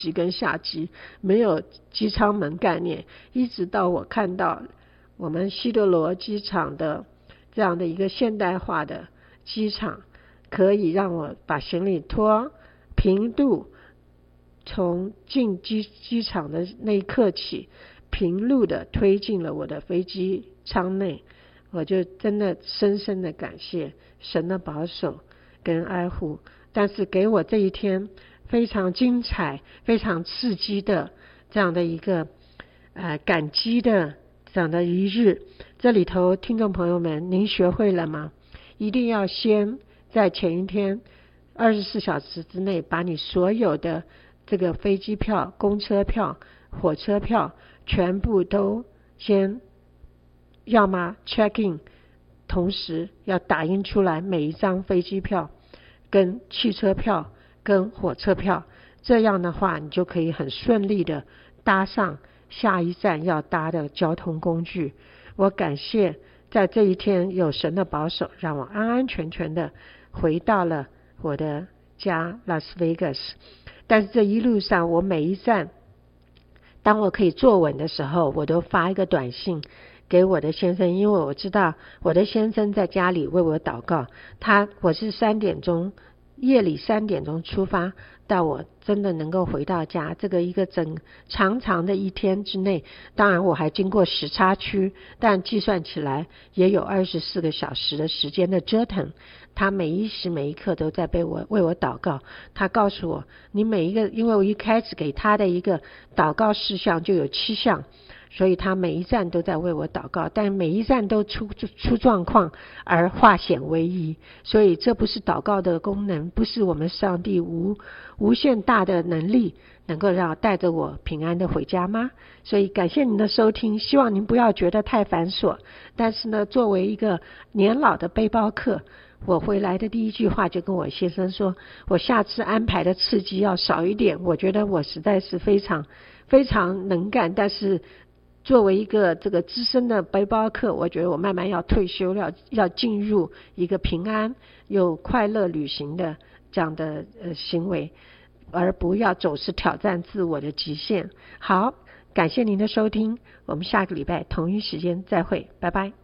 机跟下机，没有机舱门概念，一直到我看到我们希德罗机场的这样的一个现代化的机场，可以让我把行李拖平度，从进机场的那一刻起，平路的推进了我的飞机舱内，我就真的深深的感谢神的保守跟爱护。但是给我这一天非常精彩非常刺激的这样的一个感激的这样的一日。这里头听众朋友们，您学会了吗？一定要先在前一天24小时之内，把你所有的这个飞机票、公车票、火车票全部都先要么 check in， 同时要打印出来每一张飞机票跟汽车票跟火车票，这样的话你就可以很顺利的搭上下一站要搭的交通工具。我感谢在这一天有神的保守，让我安安全全的回到了我的家拉斯维加斯。但是这一路上，我每一站当我可以坐稳的时候，我都发一个短信给我的先生，因为我知道我的先生在家里为我祷告。我是夜里3点钟出发，到我真的能够回到家，这个一个长的一天之内，当然我还经过时差区，但计算起来也有24个小时的时间的折腾。他每一时每一刻都在为我祷告。他告诉我，你每一个，因为我一开始给他的一个祷告事项就有7项，所以他每一站都在为我祷告，但每一站都出状况而化险为夷。所以这不是祷告的功能，不是我们上帝无限大的能力能够让带着我平安的回家吗？所以感谢您的收听，希望您不要觉得太繁琐。但是呢，作为一个年老的背包客，我回来的第一句话就跟我先生说，我下次安排的刺激要少一点。我觉得我实在是非常非常能干，但是作为一个这个资深的背包客，我觉得我慢慢要退休了，要进入一个平安又快乐旅行的这样的行为，而不要总是挑战自我的极限。好，感谢您的收听，我们下个礼拜同一时间再会，拜拜。